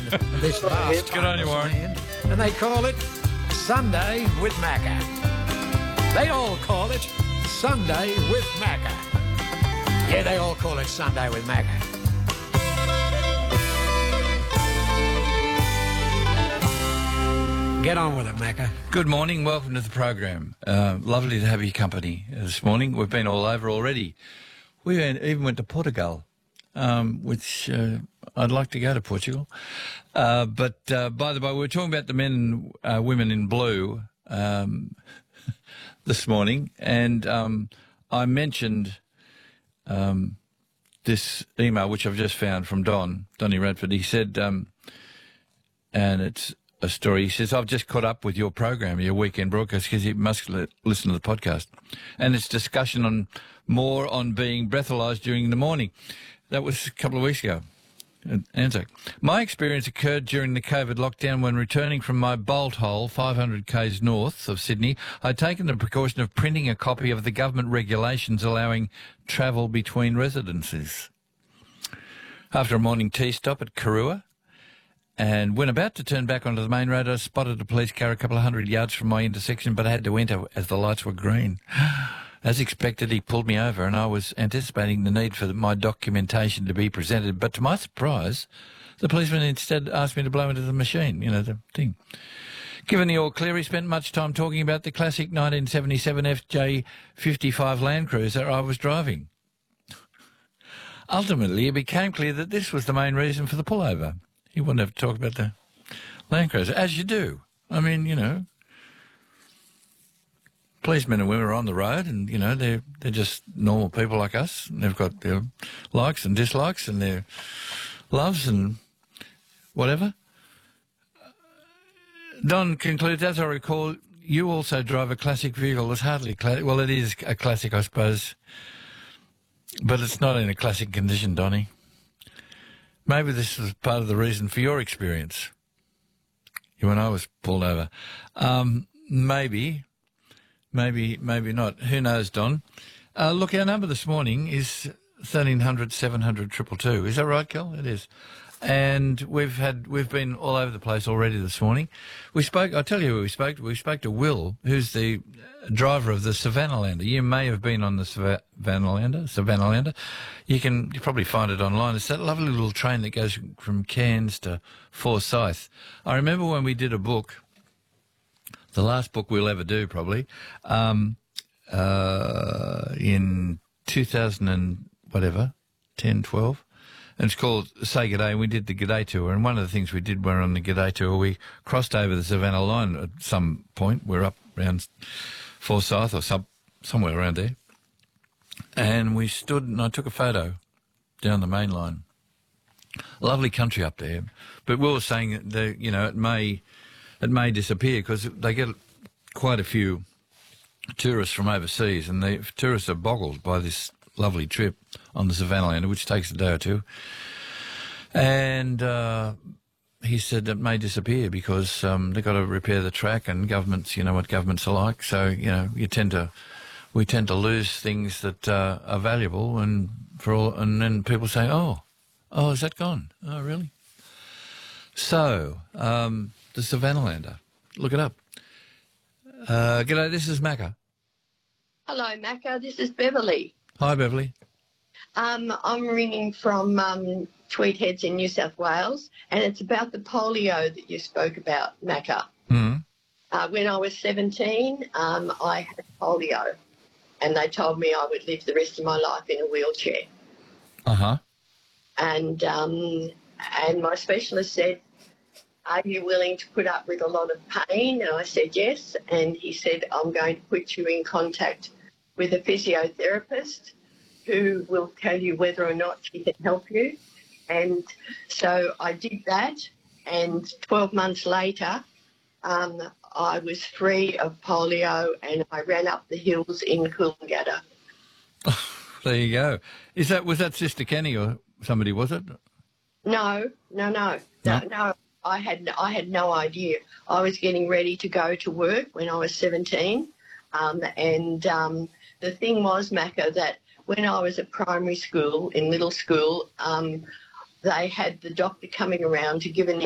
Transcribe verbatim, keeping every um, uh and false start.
this vast Good on you, Warren. land, and they call it Sunday with Macca. They all call it Sunday with Macca. Yeah, they all call it Sunday with Macca. Get on with it, Macca. Good morning. Welcome to the program. Uh, lovely to have your company this morning. We've been all over already. We even went to Portugal, um, which uh, I'd like to go to Portugal. Uh, but uh, by the way, we were talking about the men and uh, women in blue um, this morning, and um, I mentioned um, this email, which I've just found from Don, Donny Radford. He said, um, and it's a story. He says, I've just caught up with your program, your weekend broadcast, because you must li- listen to the podcast. And it's discussion on more on being breathalyzed during the morning. That was a couple of weeks ago at Anzac. My experience occurred during the COVID lockdown when returning from my bolt hole five hundred kays north of Sydney. I'd taken the precaution of printing a copy of the government regulations allowing travel between residences. After a morning tea stop at Karua, and when about to turn back onto the main road, I spotted a police car a couple of hundred yards from my intersection, but I had to enter as the lights were green. As expected, he pulled me over, and I was anticipating the need for my documentation to be presented. But to my surprise, the policeman instead asked me to blow into the machine, you know, the thing. Given the all clear, he spent much time talking about the classic nineteen seventy-seven F J fifty-five Land Cruiser I was driving. Ultimately, it became clear that this was the main reason for the pullover. He wouldn't have to talk about the Land Cruiser, as you do. I mean, you know, policemen and women are on the road, and, you know, they're, they're just normal people like us. And they've got their likes and dislikes and their loves and whatever. Don concludes, as I recall, you also drive a classic vehicle. It's hardly classic. Well, it is a classic, I suppose, but it's not in a classic condition, Donny. Maybe this was part of the reason for your experience when I was pulled over. Um, maybe, maybe, maybe not. Who knows, Don? Uh, look, our number this morning is thirteen hundred, seven hundred, two two two. Is that right, Kel? It is. And we've had we've been all over the place already this morning. We spoke. I'll tell you who we spoke to. We spoke to Will, who's the driver of the Savannah-lander. You may have been on the Savannah-lander. Savannah-lander. You can you probably find it online. It's that lovely little train that goes from Cairns to Forsyth. I remember when we did a book, the last book we'll ever do probably, um, uh, in two thousand and whatever, ten, twelve. And it's called Say G'day, and we did the G'day tour. And one of the things we did when on the G'day tour, we crossed over the Savannah line at some point. We're up around Forsyth or sub, somewhere around there. And we stood and I took a photo down the main line. Lovely country up there. But we were saying that, the, you know, it may, it may disappear because they get quite a few tourists from overseas, and the tourists are boggled by this lovely trip on the Savannah-lander, which takes a day or two. And uh, he said it may disappear because um, they've got to repair the track, and governments, you know what governments are like. So, you know, you tend to, we tend to lose things that uh, are valuable, and for all, and then people say, oh, oh, is that gone? Oh, really? So, um, the Savannah-lander, look it up. Uh, g'day, this is Macca. Hello, Macca. This is Beverly. Hi, Beverly. Um, I'm ringing from um, Tweed Heads in New South Wales, and it's about the polio that you spoke about, Macca. Mm-hmm. Uh, when I was seventeen, um, I had polio, and they told me I would live the rest of my life in a wheelchair. Uh-huh. And, um, and my specialist said, are you willing to put up with a lot of pain? And I said yes, and he said, I'm going to put you in contact with a physiotherapist who will tell you whether or not she can help you. And so I did that, and twelve months later, um, I was free of polio, and I ran up the hills in Coolangatta. Oh, there you go. Is that was that Sister Kenny or somebody, was it? No, no, no, no, no. no. I had I had no idea. I was getting ready to go to work when I was seventeen, um, and um, the thing was, Macca, that when I was at primary school, in middle school, um, they had the doctor coming around to give an